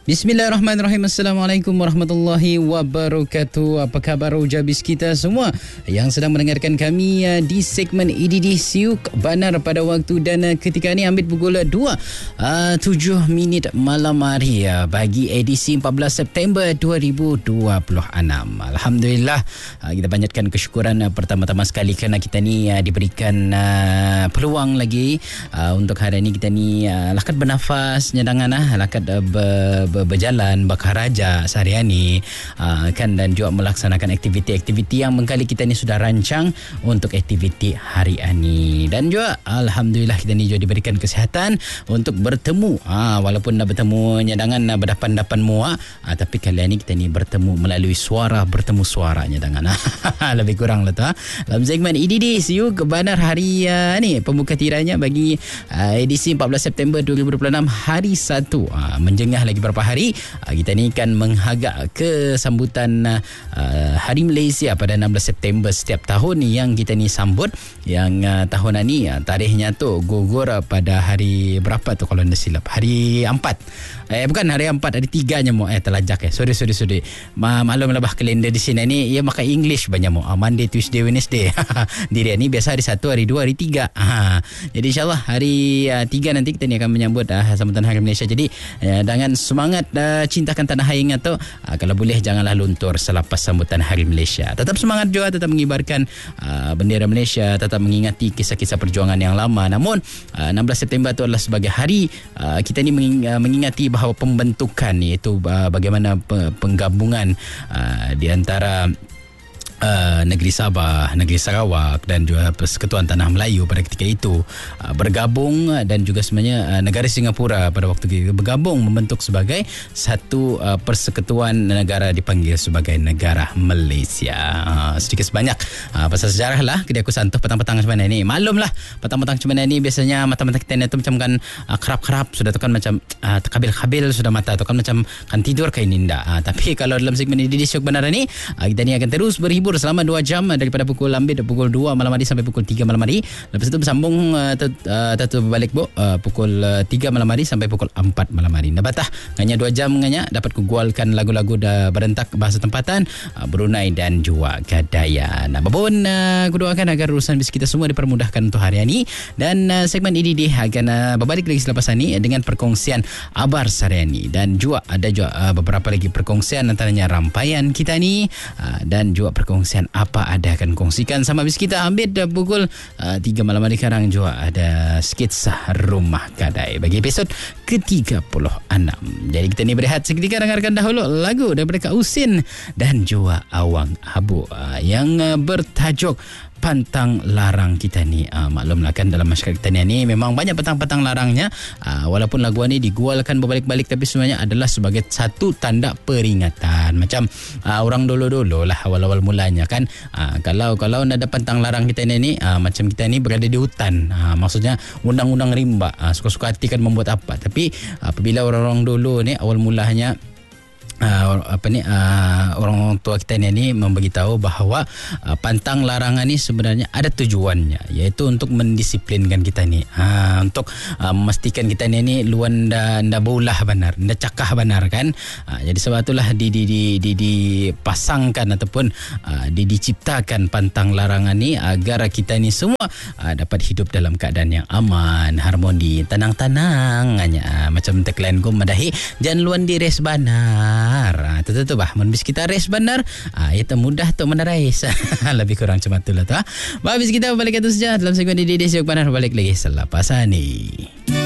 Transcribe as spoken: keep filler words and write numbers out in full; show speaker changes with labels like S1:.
S1: Bismillahirrahmanirrahim. Assalamualaikum warahmatullahi wabarakatuh. Apa khabar ujabis kita semua yang sedang mendengarkan kami di segmen E D D Siuk Banar pada waktu dan ketika ini ambil pukul dua tujuh minit malam hari bagi edisi empat belas September dua ribu dua puluh enam. Alhamdulillah, kita panjatkan kesyukuran pertama-tama sekali kerana kita ni diberikan peluang lagi untuk hari ini kita ni lakat bernafas nyadangan lakat ber berjalan bakaraja seharian ni uh, kan, dan juga melaksanakan aktiviti-aktiviti yang mengkali kita ni sudah rancang untuk aktiviti hari ini. Dan juga alhamdulillah kita ni juga diberikan kesihatan untuk bertemu, uh, walaupun dah bertemu nyadangan uh, berdapan-dapan muak, uh, tapi kali ini kita ni bertemu melalui suara, bertemu suara nyadangan. Lebih kurang lah tu uh. dalam segmen E D D Siuk Banar hari uh, ni pembuka tiranya bagi uh, edisi empat belas September dua ribu dua puluh enam hari Sabtu. uh, menjengah lagi berapa hari kita ni kan menghagak ke sambutan uh, Hari Malaysia pada enam belas September setiap tahun yang kita ni sambut, yang uh, tahun ni uh, tarikhnya tu gugur pada hari berapa tu kalau anda silap, hari empat eh bukan hari empat, hari tiga nya mo eh terlajak eh sorry sorry sorry Ma, maklum lah bah kalender di sini ni ia makan English banyak mo, uh, Monday, Tuesday, Wednesday. Diri ni biasa hari satu, hari dua, hari tiga. uh, jadi insyaAllah hari uh, tiga nanti kita ni akan menyambut uh, sambutan Hari Malaysia. Jadi uh, dengan semangat uh, cintakan tanah air atau uh, kalau boleh janganlah luntur selepas sambutan Hari Malaysia. Tetap semangat juga, tetap mengibarkan uh, bendera Malaysia, tetap mengingati kisah-kisah perjuangan yang lama. Namun uh, enam belas September itu adalah sebagai hari uh, kita ni menging, uh, mengingati bahawa pembentukan iaitu uh, bagaimana penggabungan uh, di antara Uh, negeri Sabah, negeri Sarawak dan juga Persekutuan Tanah Melayu pada ketika itu uh, bergabung, dan juga sebenarnya uh, negara Singapura pada waktu itu bergabung membentuk sebagai satu uh, persekutuan negara dipanggil sebagai negara Malaysia. Uh, sedikit sebanyak uh, pasal sejarah lah jadi aku santuh petang-petang macam mana ni. Maklum lah petang-petang macam mana ni biasanya mata-mata kita ni tu macam kan uh, kerap-kerap sudah tu kan macam uh, terkabil-kabil sudah mata tu kan macam kan tidur kain indah. Uh, tapi kalau dalam segmen E D D Siuk Banar ni uh, kita ni akan terus berhibur selama dua jam daripada pukul ambil pukul dua malam hari sampai pukul tiga malam hari. Lepas itu bersambung uh, tentu uh, berbalik bu uh, pukul uh, tiga malam hari sampai pukul empat malam hari. Dah batah hanya dua jam nganya dapat kugualkan lagu-lagu dah berentak bahasa tempatan uh, Brunei dan juga Gadaya. Nah, babon uh, aku doakan agar urusan bis kita semua dipermudahkan untuk hari ini, dan uh, segmen E D D akan uh, berbalik lagi selepas ini dengan perkongsian abar seharian ini, dan juga ada juga uh, beberapa lagi perkongsian antaranya rampaian kita ni uh, dan juga perkongsian apa ada akan kongsikan sama bis kita ambil dah pukul uh, tiga malam hari sekarang juga ada skitsa rumah gadai bagi episod ke tiga puluh enam. Jadi kita ni berehat seketika, dengarkan dahulu lagu daripada Kak Usin dan juga Awang Abu uh, yang uh, bertajuk Pantang Larang kita ni. Uh, maklumlah kan dalam masyarakat kita ni memang banyak petang-petang larangnya, uh, walaupun lagu ni digualkan berbalik-balik tapi sebenarnya adalah sebagai satu tanda peringatan. Macam uh, orang dulu-dulu lah awal-awal mulanya kan, uh, kalau kalau ada pantang larang kita ni, uh, macam kita ni berada di hutan, uh, maksudnya undang-undang rimba, uh, suka-suka hati kan membuat apa. Tapi uh, apabila orang-orang dulu ni awal mulanya Uh, apa ni uh, orang tua kita ni, ni memberitahu bahawa uh, pantang larangan ni sebenarnya ada tujuannya, iaitu untuk mendisiplinkan kita ni, uh, untuk uh, memastikan kita ni ni luan dah dah baulah benar, dah cakah benar kan. Uh, jadi sebab itulah di di di di dipasangkan ataupun uh, di diciptakan pantang larangan ni agar kita ni semua uh, dapat hidup dalam keadaan yang aman, harmoni, tenang-tenang hanya uh, macam tagline ko madahi jangan luan di res banar. Tentu-tentu bah mun bis kita race benar, ah itu mudah tu mana race. Lebih kurang macam itulah tu. Bah bis kita balik itu saja dalam segmen E D D Siuk Banar, balik lagi selepas ini.